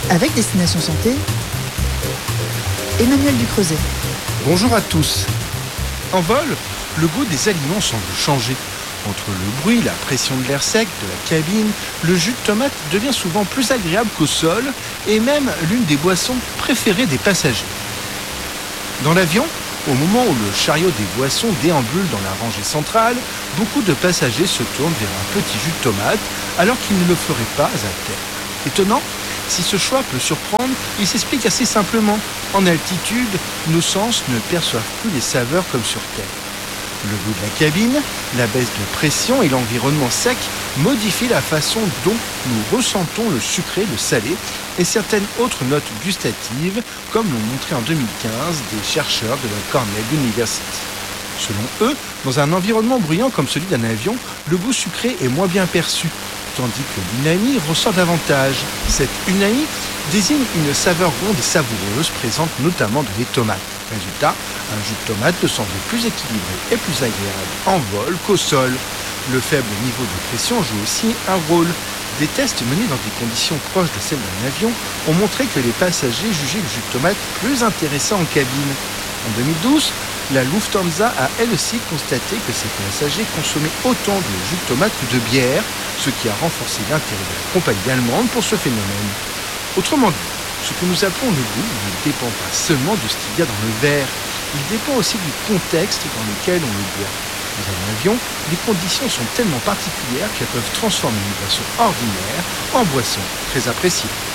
Avec Destination Santé, Emmanuel Ducreuset. Bonjour à tous. En vol, le goût des aliments semble changer. Entre le bruit, la pression de l'air sec, de la cabine, le jus de tomate devient souvent plus agréable qu'au sol et même l'une des boissons préférées des passagers. Dans l'avion, au moment où le chariot des boissons déambule dans la rangée centrale, beaucoup de passagers se tournent vers un petit jus de tomate alors qu'ils ne le feraient pas à terre. Étonnant, si ce choix peut surprendre, il s'explique assez simplement. En altitude, nos sens ne perçoivent plus les saveurs comme sur Terre. Le goût de la cabine, la baisse de pression et l'environnement sec modifient la façon dont nous ressentons le sucré, le salé et certaines autres notes gustatives, comme l'ont montré en 2015 des chercheurs de la Cornell University. Selon eux, dans un environnement bruyant comme celui d'un avion, le goût sucré est moins bien perçu, tandis que l'unami ressort davantage. Cette unami désigne une saveur ronde et savoureuse présente notamment dans les tomates. Résultat, un jus de tomate peut sembler plus équilibré et plus agréable en vol qu'au sol. Le faible niveau de pression joue aussi un rôle. Des tests menés dans des conditions proches de celles d'un avion ont montré que les passagers jugeaient le jus de tomate plus intéressant en cabine. En 2012, la Lufthansa a elle aussi constaté que ses passagers consommaient autant de jus de tomate que de bière, ce qui a renforcé l'intérêt de la compagnie allemande pour ce phénomène. Autrement dit, ce que nous appelons le goût ne dépend pas seulement de ce qu'il y a dans le verre, il dépend aussi du contexte dans lequel on le boit. Dans un avion, les conditions sont tellement particulières qu'elles peuvent transformer une boisson ordinaire en boisson très appréciée.